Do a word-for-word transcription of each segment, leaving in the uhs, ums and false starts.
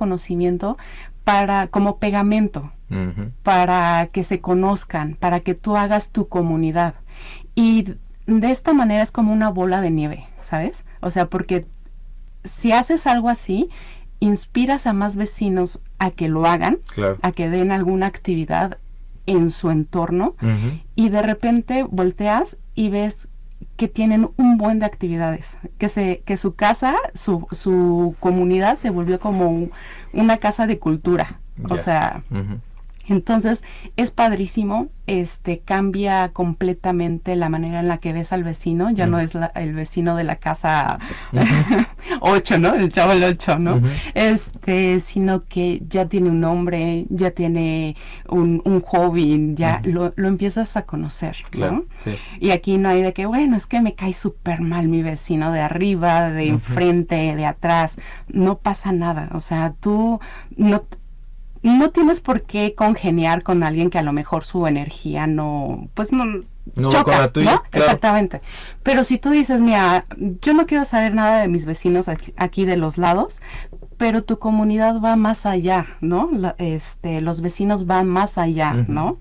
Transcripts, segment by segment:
conocimiento para como pegamento, uh-huh. para que se conozcan, para que tú hagas tu comunidad. Y de esta manera es como una bola de nieve, ¿sabes? O sea, porque si haces algo así, inspiras a más vecinos a que lo hagan, claro. a que den alguna actividad en su entorno, uh-huh. y de repente volteas y ves que tienen un buen de actividades, que se que su casa, su, su comunidad se volvió como un, una casa de cultura, yeah. o sea, uh-huh. entonces es padrísimo, este cambia completamente la manera en la que ves al vecino, ya uh-huh. no es la, el vecino de la casa ocho, uh-huh. ¿no? El chavo el ocho, ¿no? Uh-huh. Este, sino que ya tiene un nombre, ya tiene un, un hobby, ya uh-huh. lo, lo empiezas a conocer, claro, ¿no? Sí. Y aquí no hay de que, bueno, es que me cae súper mal mi vecino de arriba, de uh-huh. enfrente, de atrás, no pasa nada, o sea, tú no... No tienes por qué congeniar con alguien que a lo mejor su energía no, pues no, no choca, con la tuya, ¿no? Claro. Exactamente. Pero si tú dices, mira, yo no quiero saber nada de mis vecinos aquí, aquí de los lados, pero tu comunidad va más allá, ¿no? La, este, los vecinos van más allá, uh-huh. ¿no?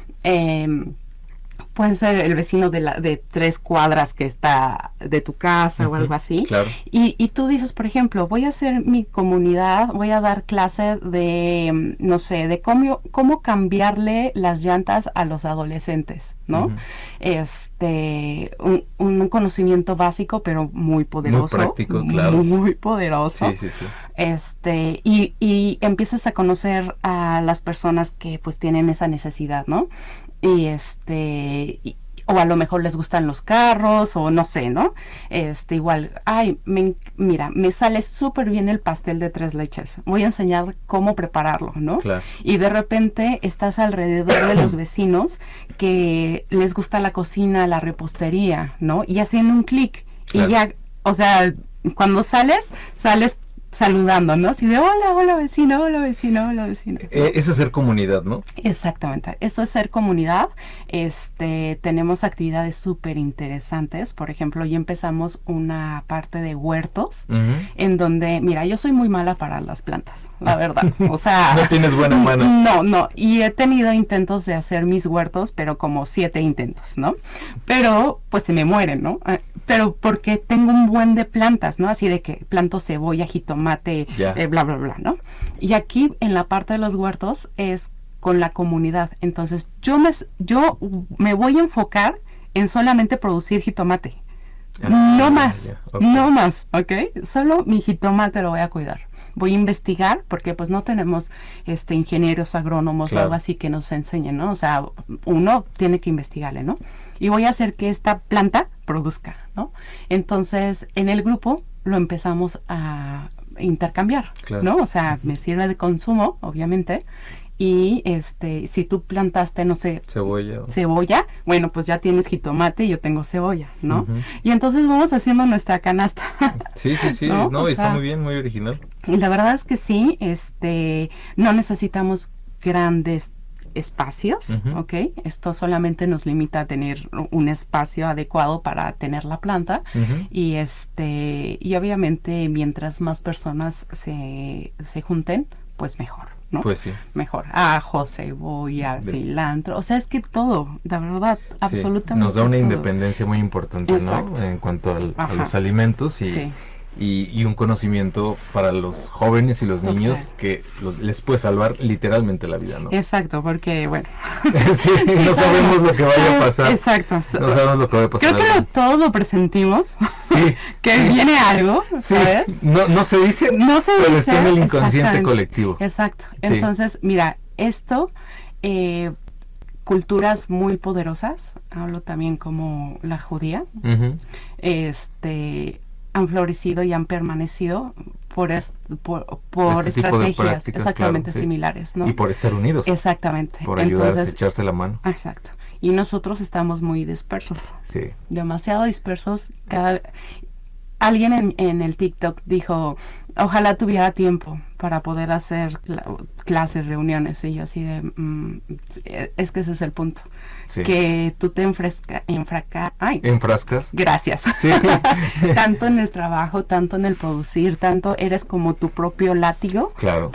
Eh, puede ser el vecino de, la, de tres cuadras que está de tu casa uh-huh. o algo así. Claro. Y, y tú dices, por ejemplo, voy a hacer mi comunidad, voy a dar clase de, no sé, de cómo, cómo cambiarle las llantas a los adolescentes, ¿no? Uh-huh. Este, un, un conocimiento básico, pero muy poderoso. Muy práctico, claro. Muy, muy poderoso. Sí, sí, sí. Este, y, y empiezas a conocer a las personas que pues tienen esa necesidad, ¿no? Y este, y, o a lo mejor les gustan los carros, o no sé, ¿no? Este, igual, ay, me, mira, me sale súper bien el pastel de tres leches, voy a enseñar cómo prepararlo, ¿no? Claro. Y de repente estás alrededor de los vecinos que les gusta la cocina, la repostería, ¿no? Y hacen un clic, claro. y ya, o sea, cuando sales, sales saludando, ¿no? Así de hola, hola vecino, hola vecino, hola vecino. Eh, eso es ser comunidad, ¿no? Exactamente, eso es ser comunidad. Este, tenemos actividades súper interesantes. Por ejemplo, ya empezamos una parte de huertos, uh-huh. en donde, mira, yo soy muy mala para las plantas, la verdad. O sea, no tienes buena mano. No, no. Y he tenido intentos de hacer mis huertos, pero como siete intentos, ¿no? Pero, pues se me mueren, ¿no? Eh, pero porque tengo un buen de plantas, ¿no? Así de que planto cebolla, jitomate, yeah. eh, bla, bla, bla, ¿no? Y aquí en la parte de los huertos es con la comunidad. Entonces yo me, yo me voy a enfocar en solamente producir jitomate. Ah, no más, yeah. okay. no más, ¿ok? Solo mi jitomate lo voy a cuidar. Voy a investigar porque pues no tenemos este ingenieros agrónomos claro. o algo así que nos enseñen, ¿no? O sea, uno tiene que investigarle, ¿no? Y voy a hacer que esta planta produzca, ¿no? Entonces, en el grupo lo empezamos a intercambiar, claro. ¿no? O sea, me sirve de consumo, obviamente, y este, si tú plantaste, no sé, cebolla, cebolla, bueno, pues ya tienes jitomate y yo tengo cebolla, ¿no? Uh-huh. Y entonces vamos haciendo nuestra canasta. Sí, sí, sí, no, no está sea, muy bien, muy original. Y la verdad es que sí, este, no necesitamos grandes espacios, uh-huh. ¿ok? Esto solamente nos limita a tener un espacio adecuado para tener la planta, uh-huh. y este, y obviamente mientras más personas se, se junten, pues mejor, ¿no? Pues sí. Mejor. Ajo, cebolla, de... cilantro, o sea, es que todo, la verdad, sí. absolutamente nos da una todo. Independencia muy importante, exacto. ¿no? En cuanto al, a los alimentos y... Sí. Y, y un conocimiento para los jóvenes y los okay. niños que los, les puede salvar literalmente la vida, ¿no? Exacto, porque, bueno... sí, sí, no sabemos lo que vaya a pasar. Exacto. No sabemos lo que vaya a pasar. Creo que lo, todos lo presentimos. Sí. que sí. viene algo, ¿sabes? Sí. No, no se dice, no se pero dice, está en el inconsciente colectivo. Exacto. Entonces, sí. mira, esto... Eh, culturas muy poderosas, hablo también como la judía, uh-huh. este... han florecido y han permanecido por, est por, por este estrategias exactamente claro, similares, sí. ¿no? Y por estar unidos. Exactamente. Por ayudarse, Entonces, echarse la mano. Exacto. Y nosotros estamos muy dispersos. Sí. Demasiado dispersos. Cada... Alguien en, en el TikTok dijo, ojalá tuviera tiempo para poder hacer cl clases, reuniones, y yo así de, mm, es que ese es el punto. Sí. Que tú te enfresca, enfraca, ay, enfrascas. Gracias. Sí. Tanto en el trabajo, tanto en el producir, tanto eres como tu propio látigo. Claro.